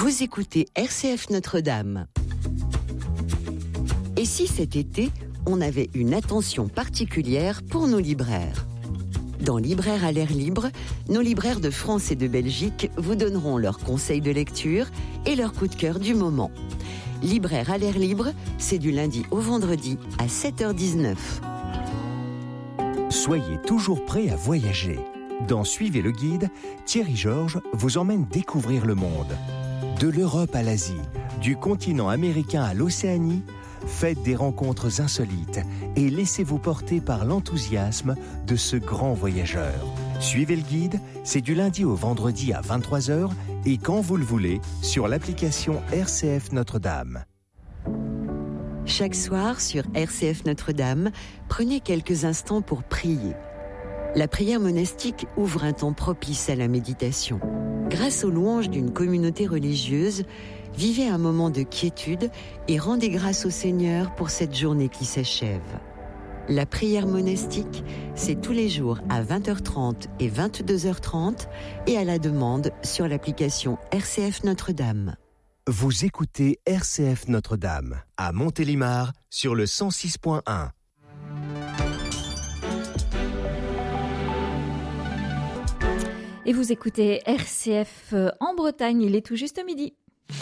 Vous écoutez RCF Notre-Dame. Et si cet été, on avait une attention particulière pour nos libraires ? Dans Libraires à l'air libre, nos libraires de France et de Belgique vous donneront leurs conseils de lecture et leurs coups de cœur du moment. Libraires à l'air libre, c'est du lundi au vendredi à 7h19. Soyez toujours prêts à voyager. Dans Suivez le guide, Thierry Georges vous emmène découvrir le monde. De l'Europe à l'Asie, du continent américain à l'Océanie, faites des rencontres insolites et laissez-vous porter par l'enthousiasme de ce grand voyageur. Suivez le guide, c'est du lundi au vendredi à 23h et quand vous le voulez sur l'application RCF Notre-Dame. Chaque soir sur RCF Notre-Dame, prenez quelques instants pour prier. La prière monastique ouvre un temps propice à la méditation. Grâce aux louanges d'une communauté religieuse, vivez un moment de quiétude et rendez grâce au Seigneur pour cette journée qui s'achève. La prière monastique, c'est tous les jours à 20h30 et 22h30 et à la demande sur l'application RCF Notre-Dame. Vous écoutez RCF Notre-Dame à Montélimar sur le 106.1. Et vous écoutez RCF en Bretagne, il est tout juste midi.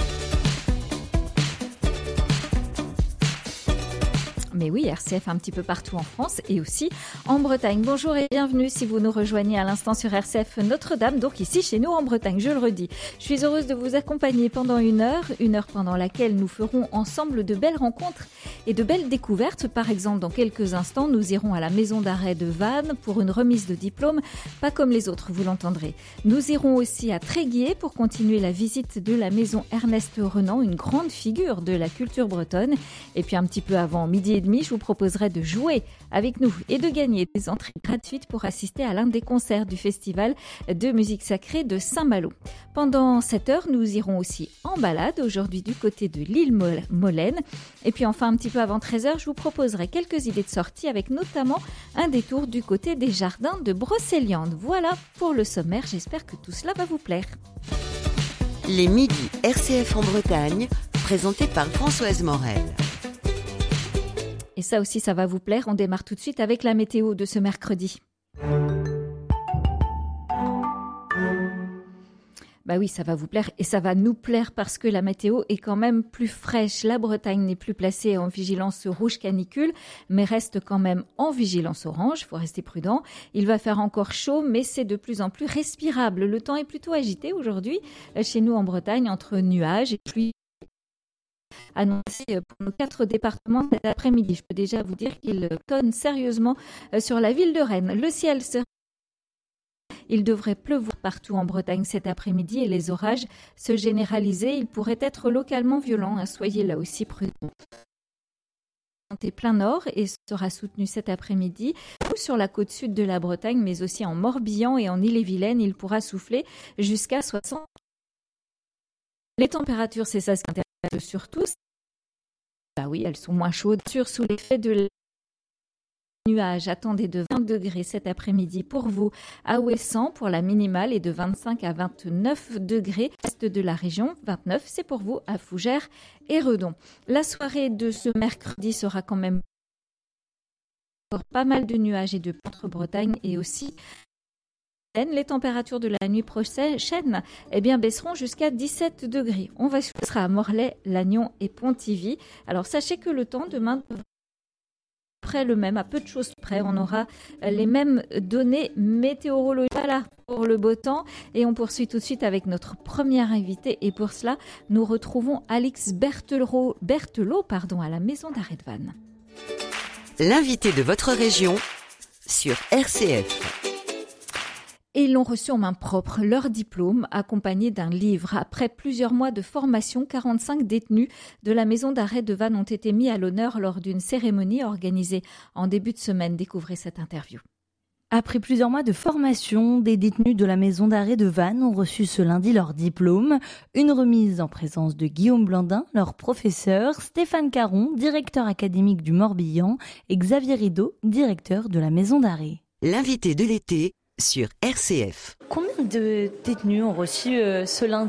Mais oui, RCF un petit peu partout en France et aussi en Bretagne. Bonjour et bienvenue si vous nous rejoignez à l'instant sur RCF Notre-Dame, donc ici chez nous en Bretagne, je le redis. Je suis heureuse de vous accompagner pendant une heure pendant laquelle nous ferons ensemble de belles rencontres et de belles découvertes. Par exemple, dans quelques instants, nous irons à la maison d'arrêt de Vannes pour une remise de diplôme, pas comme les autres, vous l'entendrez. Nous irons aussi à Tréguier pour continuer la visite de la maison Ernest Renan, une grande figure de la culture bretonne. Et puis un petit peu avant midi et demi, je vous proposerai de jouer avec nous et de gagner des entrées gratuites pour assister à l'un des concerts du festival de musique sacrée de Saint-Malo. Pendant cette heure, nous irons aussi en balade, aujourd'hui du côté de l'île Molène. Et puis enfin, un petit peu avant 13h, je vous proposerai quelques idées de sortie avec notamment un détour du côté des jardins de Brocéliande. Voilà pour le sommaire, j'espère que tout cela va vous plaire. Les midis RCF en Bretagne, présentés par Françoise Morel. Et ça aussi, ça va vous plaire. On démarre tout de suite avec la météo de ce mercredi. Bah oui, ça va vous plaire et ça va nous plaire parce que la météo est quand même plus fraîche. La Bretagne n'est plus placée en vigilance rouge canicule, mais reste quand même en vigilance orange. Il faut rester prudent. Il va faire encore chaud, mais c'est de plus en plus respirable. Le temps est plutôt agité aujourd'hui chez nous en Bretagne, entre nuages et pluie. Annoncé pour nos 4 départements cet après-midi. Je peux déjà vous dire qu'il tonne sérieusement sur la ville de Rennes. Le ciel serait... Il devrait pleuvoir partout en Bretagne cet après-midi et les orages se généraliser. Ils pourraient être localement violents. Soyez là aussi prudents. Plein nord et sera soutenu cet après-midi sur la côte sud de la Bretagne, mais aussi en Morbihan et en Ille-et-Vilaine. Il pourra souffler jusqu'à 60. Les températures, c'est ça ce qui intéresse surtout. Bah oui, elles sont moins chaudes. Sous l'effet de nuages, attendez de 20 degrés cet après-midi pour vous à Ouessant pour la minimale et de 25 à 29 degrés est de la région. 29, c'est pour vous à Fougères et Redon. La soirée de ce mercredi sera quand même pas mal de nuages et de entre Bretagne et aussi les températures de la nuit prochaine baisseront jusqu'à 17 degrés. On sera à Morlaix, Lannion et Pontivy. Alors sachez que le temps demain près le même, à peu de choses près. On aura les mêmes données météorologiques. Voilà pour le beau temps. Et on poursuit tout de suite avec notre première invitée. Et pour cela, nous retrouvons Alix Berthelot à la maison d'arrêt de Vannes. L'invité de votre région sur RCF. Et ils l'ont reçu en main propre, leur diplôme, accompagné d'un livre. Après plusieurs mois de formation, 45 détenus de la maison d'arrêt de Vannes ont été mis à l'honneur lors d'une cérémonie organisée en début de semaine. Découvrez cette interview. Après plusieurs mois de formation, des détenus de la maison d'arrêt de Vannes ont reçu ce lundi leur diplôme. Une remise en présence de Guillaume Blandin, leur professeur, Stéphane Caron, directeur académique du Morbihan, et Xavier Rideau, directeur de la maison d'arrêt. L'invité de l'été sur RCF. Combien de détenus ont reçu ce lundi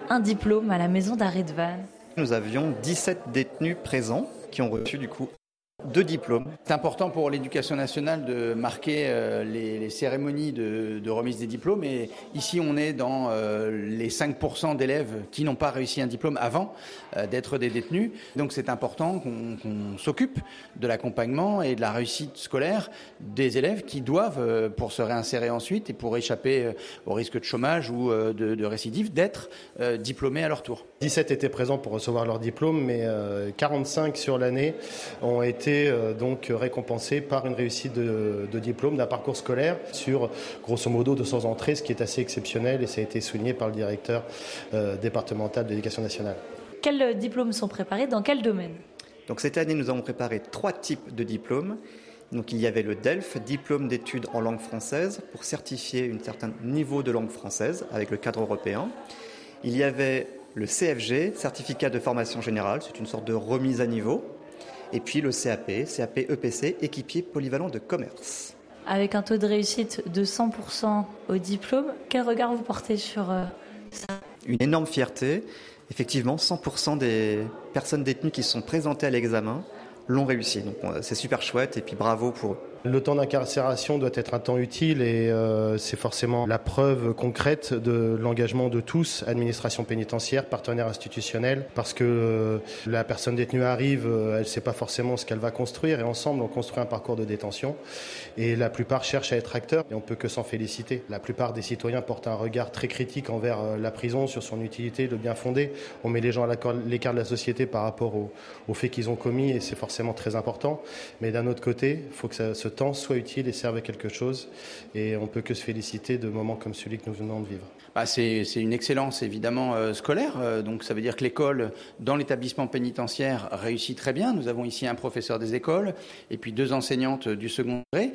un diplôme à la maison d'arrêt de Vannes? Nous avions 17 détenus présents qui ont reçu du coup 2 diplômes. C'est important pour l'éducation nationale de marquer les cérémonies de remise des diplômes. Et ici, on est dans les 5% d'élèves qui n'ont pas réussi un diplôme avant d'être des détenus. Donc c'est important qu'on s'occupe de l'accompagnement et de la réussite scolaire des élèves qui doivent, pour se réinsérer ensuite et pour échapper au risque de chômage ou de récidive, d'être diplômés à leur tour. 17 étaient présents pour recevoir leur diplôme, mais 45 sur l'année ont été donc récompensés par une réussite de diplôme d'un parcours scolaire sur grosso modo 200 entrées, ce qui est assez exceptionnel et ça a été souligné par le directeur départemental de l'éducation nationale. Quels diplômes sont préparés? Dans quel domaine? Donc cette année, nous avons préparé 3 types de diplômes. Donc il y avait le DELF, diplôme d'études en langue française, pour certifier un certain niveau de langue française avec le cadre européen. Il y avait le CFG, certificat de formation générale, c'est une sorte de remise à niveau. Et puis le CAP EPC, équipier polyvalent de commerce. Avec un taux de réussite de 100% au diplôme, quel regard vous portez sur ça? Une énorme fierté. Effectivement, 100% des personnes détenues qui sont présentées à l'examen l'ont réussi. Donc c'est super chouette et puis bravo pour eux. Le temps d'incarcération doit être un temps utile et c'est forcément la preuve concrète de l'engagement de tous, administration pénitentiaire, partenaires institutionnels, parce que la personne détenue arrive, elle ne sait pas forcément ce qu'elle va construire et ensemble on construit un parcours de détention et la plupart cherchent à être acteurs et on ne peut que s'en féliciter. La plupart des citoyens portent un regard très critique envers la prison sur son utilité, le bien fondé. On met les gens à l'écart de la société par rapport aux faits qu'ils ont commis et c'est forcément très important. Mais d'un autre côté, il faut que ce temps soit utile et serve à quelque chose. Et on ne peut que se féliciter de moments comme celui que nous venons de vivre. C'est une excellence évidemment scolaire. Donc ça veut dire que l'école dans l'établissement pénitentiaire réussit très bien. Nous avons ici un professeur des écoles et puis 2 enseignantes du second degré.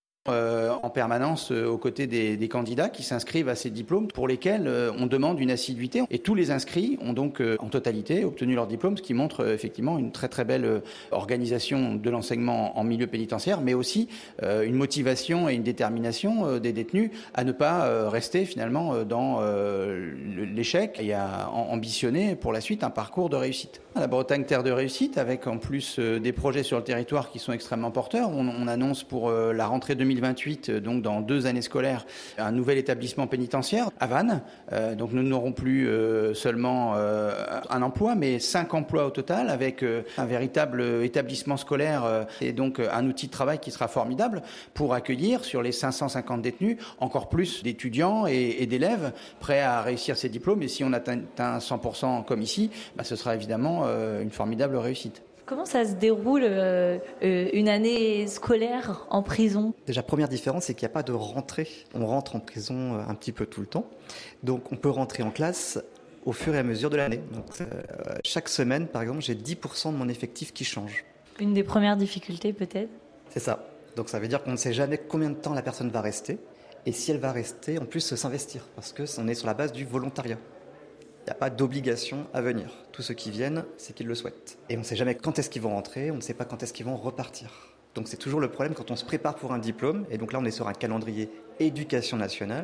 En permanence aux côtés des candidats qui s'inscrivent à ces diplômes pour lesquels on demande une assiduité. Et tous les inscrits ont donc en totalité obtenu leur diplôme, ce qui montre effectivement une très très belle organisation de l'enseignement en milieu pénitentiaire, mais aussi une motivation et une détermination des détenus à ne pas rester finalement dans l'échec et à ambitionner pour la suite un parcours de réussite. La Bretagne, terre de réussite, avec en plus des projets sur le territoire qui sont extrêmement porteurs. On annonce pour la rentrée 2028, donc dans 2 années scolaires, un nouvel établissement pénitentiaire à Vannes. Donc nous n'aurons plus seulement un emploi, mais 5 emplois au total, avec un véritable établissement scolaire et donc un outil de travail qui sera formidable pour accueillir sur les 550 détenus encore plus d'étudiants et d'élèves prêts à réussir ces diplômes. Et si on atteint 100% comme ici, ce sera évidemment une formidable réussite. Comment ça se déroule une année scolaire en prison? Déjà, première différence, c'est qu'il n'y a pas de rentrée. On rentre en prison un petit peu tout le temps. Donc on peut rentrer en classe au fur et à mesure de l'année. Donc, chaque semaine, par exemple, j'ai 10% de mon effectif qui change. Une des premières difficultés peut-être? C'est ça. Donc ça veut dire qu'on ne sait jamais combien de temps la personne va rester. Et si elle va rester, en plus, s'investir. Parce qu'on est sur la base du volontariat. Il n'y a pas d'obligation à venir. Tous ceux qui viennent, c'est qu'ils le souhaitent. Et on ne sait jamais quand est-ce qu'ils vont rentrer, on ne sait pas quand est-ce qu'ils vont repartir. Donc c'est toujours le problème quand on se prépare pour un diplôme. Et donc là, on est sur un calendrier éducation nationale.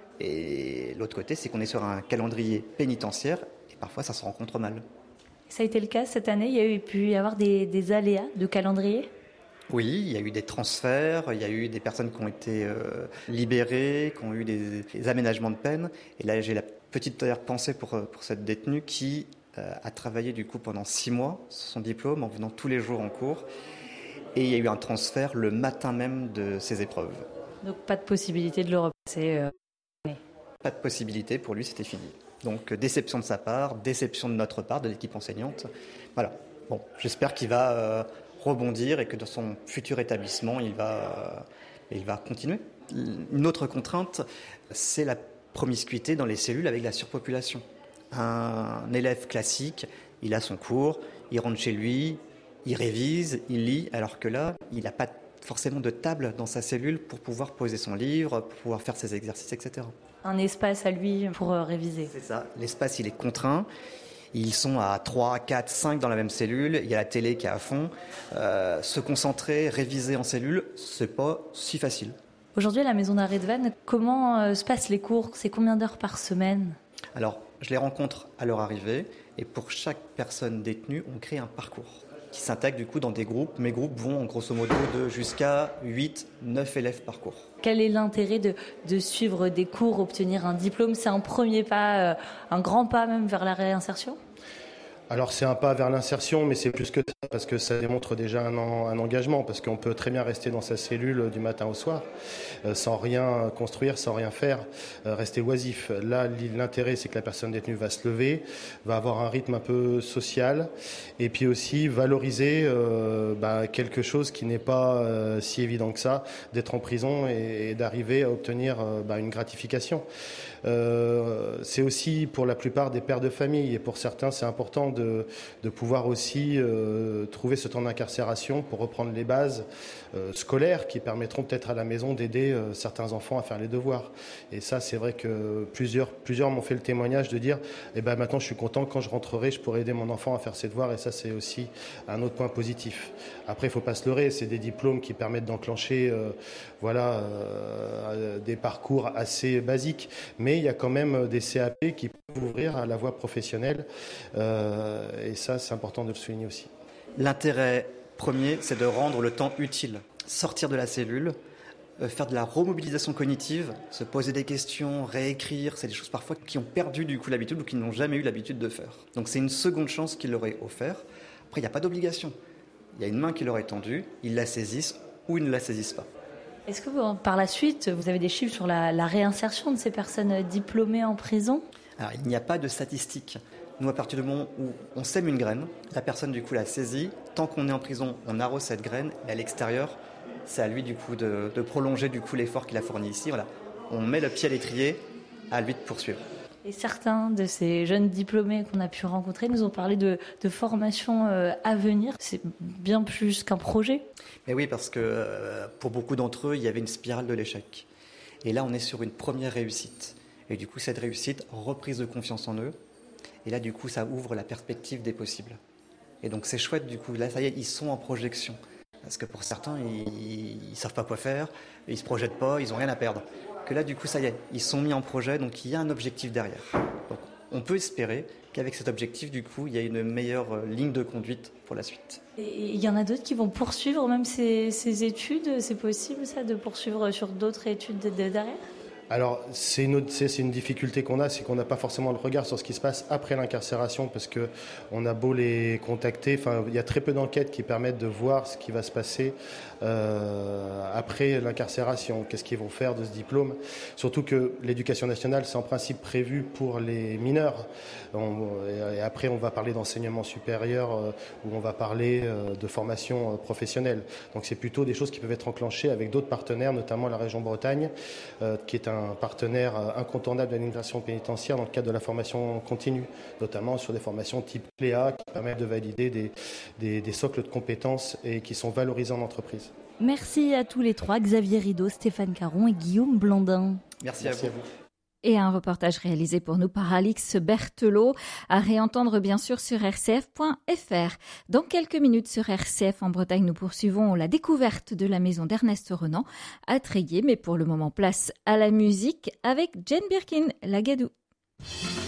Et l'autre côté, c'est qu'on est sur un calendrier pénitentiaire. Et parfois, ça se rencontre mal. Ça a été le cas cette année? Il y a pu y avoir des aléas de calendrier? Oui, il y a eu des transferts, il y a eu des personnes qui ont été libérées, qui ont eu des aménagements de peine. Et là, j'ai la petite pensée pour cette détenue qui a travaillé du coup pendant 6 mois sur son diplôme en venant tous les jours en cours. Et il y a eu un transfert le matin même de ses épreuves. Donc pas de possibilité de le repasser? Pas de possibilité, pour lui c'était fini. Donc déception de sa part, déception de notre part, de l'équipe enseignante. Voilà. Bon, j'espère qu'il va rebondir et que dans son futur établissement, il va continuer. Une autre contrainte, c'est la promiscuité dans les cellules avec la surpopulation. Un élève classique, il a son cours, il rentre chez lui, il révise, il lit, alors que là, il n'a pas forcément de table dans sa cellule pour pouvoir poser son livre, pour pouvoir faire ses exercices, etc. Un espace à lui pour réviser. C'est ça, l'espace il est contraint. Ils sont à 3, 4, 5 dans la même cellule, il y a la télé qui est à fond. Se concentrer, réviser en cellule, c'est pas si facile. Aujourd'hui, à la maison d'arrêt de Vannes, comment se passent les cours? C'est combien d'heures par semaine? Alors, Je les rencontre à leur arrivée et pour chaque personne détenue, on crée un parcours qui s'intègre du coup dans des groupes. Mes groupes vont en grosso modo de jusqu'à 8-9 élèves par cours. Quel est l'intérêt de suivre des cours, obtenir un diplôme? C'est un premier pas, un grand pas même vers la réinsertion? Alors c'est un pas vers l'insertion, mais c'est plus que ça, parce que ça démontre déjà un engagement, parce qu'on peut très bien rester dans sa cellule du matin au soir, sans rien construire, sans rien faire, rester oisif. Là, l'intérêt, c'est que la personne détenue va se lever, va avoir un rythme un peu social, et puis aussi valoriser quelque chose qui n'est pas si évident que ça, d'être en prison et d'arriver à obtenir une gratification. C'est aussi pour la plupart des pères de famille, et pour certains, c'est important de pouvoir aussi trouver ce temps d'incarcération pour reprendre les bases scolaires qui permettront peut-être à la maison d'aider certains enfants à faire les devoirs. Et ça, c'est vrai que plusieurs m'ont fait le témoignage de dire maintenant je suis content, quand je rentrerai, je pourrai aider mon enfant à faire ses devoirs, et ça, c'est aussi un autre point positif. Après, il ne faut pas se leurrer, c'est des diplômes qui permettent d'enclencher des parcours assez basiques, mais il y a quand même des CAP qui peuvent ouvrir à la voie professionnelle. Et ça, c'est important de le souligner aussi. L'intérêt premier, c'est de rendre le temps utile. Sortir de la cellule, faire de la remobilisation cognitive, se poser des questions, réécrire, c'est des choses parfois qui ont perdu du coup l'habitude ou qui n'ont jamais eu l'habitude de faire. Donc c'est une seconde chance qu'il leur est offerte. Après, il n'y a pas d'obligation. Il y a une main qui leur est tendue, ils la saisissent ou ils ne la saisissent pas. Est-ce que par la suite, vous avez des chiffres sur la réinsertion de ces personnes diplômées en prison? Alors, il n'y a pas de statistiques. Nous, à partir du moment où on sème une graine, la personne du coup la saisit. Tant qu'on est en prison, on arrose cette graine, et à l'extérieur, c'est à lui du coup de prolonger du coup l'effort qu'il a fourni ici. Voilà, on met le pied à l'étrier, à lui de poursuivre. Et certains de ces jeunes diplômés qu'on a pu rencontrer nous ont parlé de formation à venir. C'est bien plus qu'un projet. Mais oui, parce que pour beaucoup d'entre eux, il y avait une spirale de l'échec. Et là, on est sur une première réussite. Et du coup, cette réussite, reprise de confiance en eux. Et là, du coup, ça ouvre la perspective des possibles. Et donc, c'est chouette, du coup. Là, ça y est, ils sont en projection. Parce que pour certains, ils ne savent pas quoi faire, ils ne se projettent pas, ils n'ont rien à perdre. Que là, du coup, ça y est, ils sont mis en projet, donc il y a un objectif derrière. Donc, on peut espérer qu'avec cet objectif, du coup, il y a une meilleure ligne de conduite pour la suite. Et il y en a d'autres qui vont poursuivre même ces études. C'est possible, ça, de poursuivre sur d'autres études derrière? Alors, c'est une difficulté qu'on a, c'est qu'on n'a pas forcément le regard sur ce qui se passe après l'incarcération, parce que on a beau les contacter, il y a très peu d'enquêtes qui permettent de voir ce qui va se passer après l'incarcération. Qu'est-ce qu'ils vont faire de ce diplôme? Surtout que l'éducation nationale, c'est en principe prévu pour les mineurs. Et après, on va parler d'enseignement supérieur où on va parler de formation professionnelle. Donc, c'est plutôt des choses qui peuvent être enclenchées avec d'autres partenaires, notamment la région Bretagne, qui est un partenaire incontournable de l'administration pénitentiaire dans le cadre de la formation continue, notamment sur des formations type CLEA qui permettent de valider des socles de compétences et qui sont valorisés en entreprise. Merci à tous les trois, Xavier Rideau, Stéphane Caron et Guillaume Blandin. Merci à vous. Et un reportage réalisé pour nous par Alix Berthelot, à réentendre bien sûr sur rcf.fr. Dans quelques minutes sur RCF en Bretagne, nous poursuivons la découverte de la maison d'Ernest Renan à Tréguier. Mais pour le moment, place à la musique avec Jane Birkin, La Gadoue.